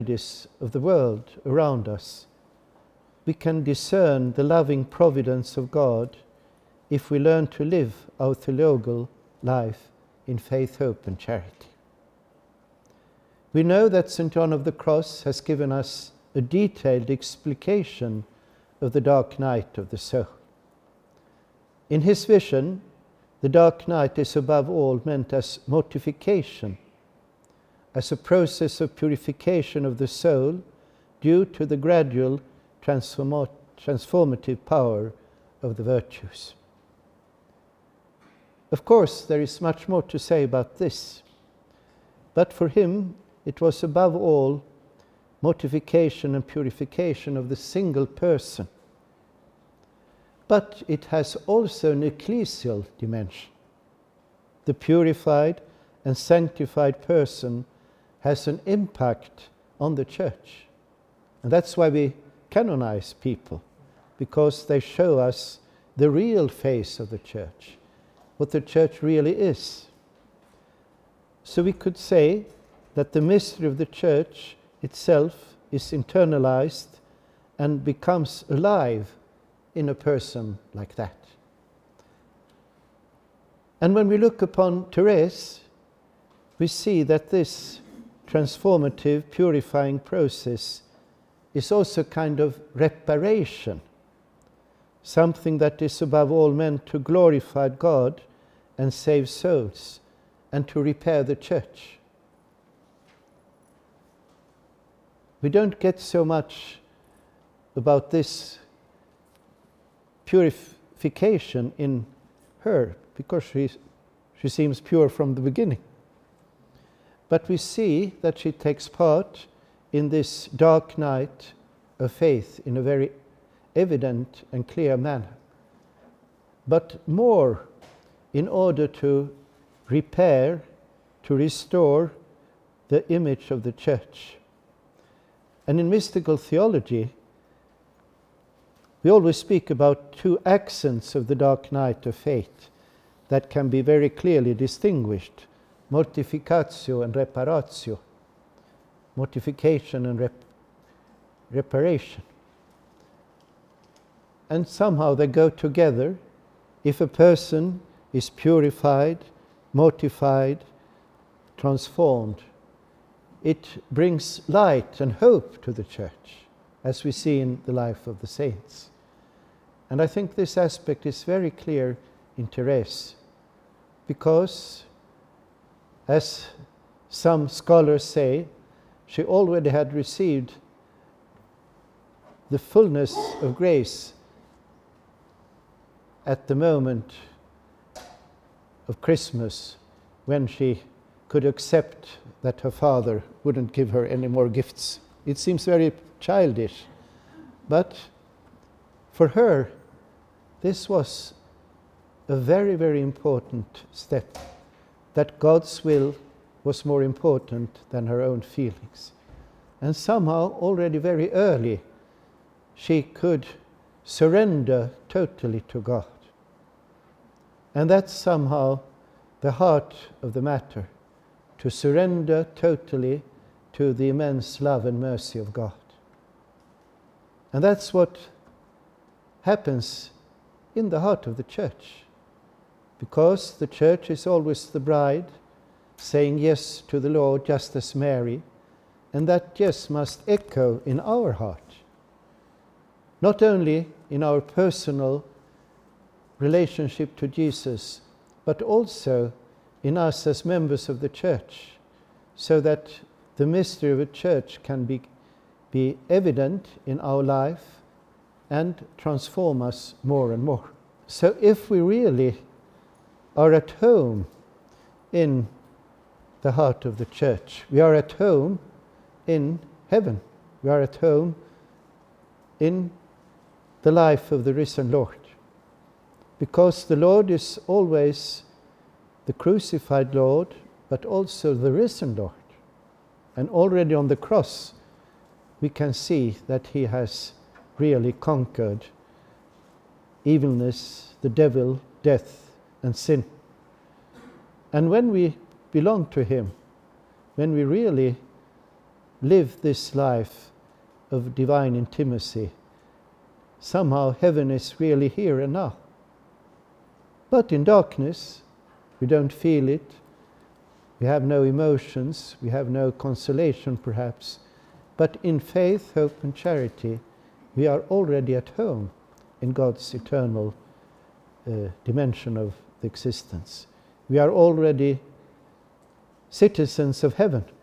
of the world around us, we can discern the loving providence of God if we learn to live our theologal life in faith, hope, and charity. We know that St. John of the Cross has given us a detailed explication of the dark night of the soul. In his vision, the dark night is above all meant as mortification, as a process of purification of the soul due to the gradual transformative power of the virtues. Of course, there is much more to say about this, but for him it was above all mortification and purification of the single person. But it has also an ecclesial dimension. The purified and sanctified person has an impact on the church. And that's why we canonize people, because they show us the real face of the church, what the church really is. So we could say that the mystery of the church itself is internalized and becomes alive in a person like that. And when we look upon Therese, we see that this transformative, purifying process is also a kind of reparation, something that is above all meant to glorify God and save souls and to repair the church. We don't get so much about this purification in her, because she seems pure from the beginning. But we see that she takes part in this dark night of faith in a very evident and clear manner. But more in order to repair, to restore the image of the church. And in mystical theology, we always speak about two accents of the dark night of faith that can be very clearly distinguished: mortificatio and reparatio. Mortification and reparation. And somehow they go together. If a person is purified, mortified, transformed, it brings light and hope to the church, as we see in the life of the saints. And I think this aspect is very clear in Therese, because, as some scholars say, she already had received the fullness of grace at the moment of Christmas, when she could accept that her father wouldn't give her any more gifts. It seems very childish, but for her, this was a very, very important step, that God's will was more important than her own feelings. And somehow, already very early, she could surrender totally to God. And that's somehow the heart of the matter, to surrender totally to the immense love and mercy of God. And that's what happens in the heart of the church, because the church is always the bride, saying yes to the Lord just as Mary, and that yes must echo in our heart, not only in our personal relationship to Jesus, but also in us as members of the church, so that the mystery of the church can be evident in our life and transform us more and more. So if we really are at home in the heart of the church, we are at home in heaven, we are at home in the life of the risen Lord. Because the Lord is always the crucified Lord, but also the risen Lord. And already on the cross, we can see that he has really conquered evilness, the devil, death, and sin. And when we belong to him, when we really live this life of divine intimacy, somehow heaven is really here and now. But in darkness, we don't feel it, we have no emotions, we have no consolation perhaps, but in faith, hope and charity, we are already at home in God's eternal dimension of existence. We are already citizens of heaven.